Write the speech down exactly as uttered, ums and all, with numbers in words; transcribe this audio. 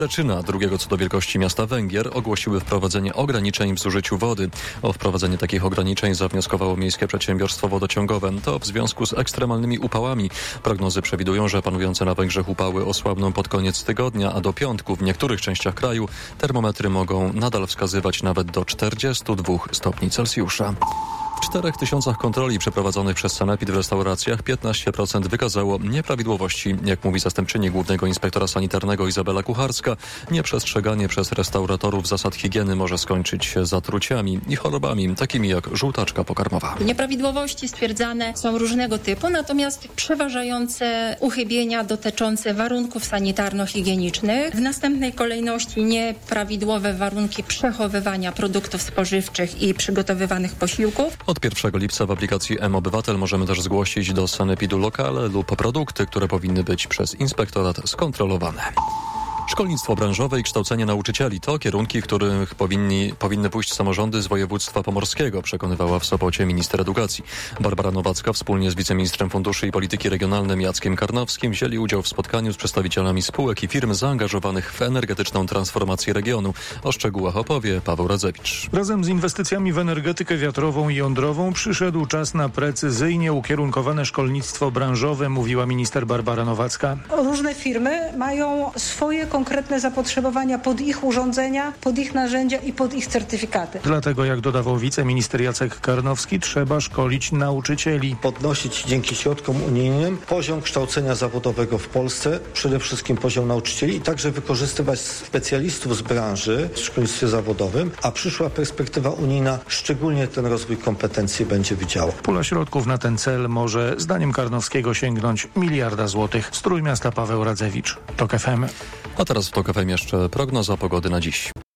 Szczecina, drugiego co do wielkości miasta Węgier, ogłosiły wprowadzenie ograniczeń w zużyciu wody. O wprowadzenie takich ograniczeń zawnioskowało Miejskie Przedsiębiorstwo Wodociągowe. To w związku z ekstremalnymi upałami. Prognozy przewidują, że panujące na Węgrzech upały osłabną pod koniec tygodnia, a do piątku w niektórych częściach kraju termometry mogą nadal wskazywać nawet do czterdziestu dwóch stopni Celsjusza. W czterech tysiącach kontroli przeprowadzonych przez Sanepid w restauracjach piętnaście procent wykazało nieprawidłowości. Jak mówi zastępczyni głównego inspektora sanitarnego Izabela Kucharska, nieprzestrzeganie przez restauratorów zasad higieny może skończyć się zatruciami i chorobami, takimi jak żółtaczka pokarmowa. Nieprawidłowości stwierdzane są różnego typu, natomiast przeważające uchybienia dotyczące warunków sanitarno-higienicznych. W następnej kolejności nieprawidłowe warunki przechowywania produktów spożywczych i przygotowywanych posiłków. Od pierwszego lipca w aplikacji M-Obywatel możemy też zgłosić do Sanepidu lokale lub produkty, które powinny być przez inspektorat skontrolowane. Szkolnictwo branżowe i kształcenie nauczycieli to kierunki, w których powinni, powinny pójść samorządy z województwa pomorskiego, przekonywała w Sopocie minister edukacji. Barbara Nowacka wspólnie z wiceministrem funduszy i polityki regionalnej Jackiem Karnowskim wzięli udział w spotkaniu z przedstawicielami spółek i firm zaangażowanych w energetyczną transformację regionu. O szczegółach opowie Paweł Radzewicz. Razem z inwestycjami w energetykę wiatrową i jądrową przyszedł czas na precyzyjnie ukierunkowane szkolnictwo branżowe, mówiła minister Barbara Nowacka. Różne firmy mają swoje konkretne zapotrzebowania pod ich urządzenia, pod ich narzędzia i pod ich certyfikaty. Dlatego, jak dodawał wiceminister Jacek Karnowski, trzeba szkolić nauczycieli. Podnosić dzięki środkom unijnym poziom kształcenia zawodowego w Polsce, przede wszystkim poziom nauczycieli i także wykorzystywać specjalistów z branży w szkolnictwie zawodowym, a przyszła perspektywa unijna szczególnie ten rozwój kompetencji będzie widziała. Pula środków na ten cel może, zdaniem Karnowskiego, sięgnąć miliarda złotych. Z Trójmiasta Paweł Radzewicz, TOK F M. A teraz w TOK F M jeszcze prognoza pogody na dziś.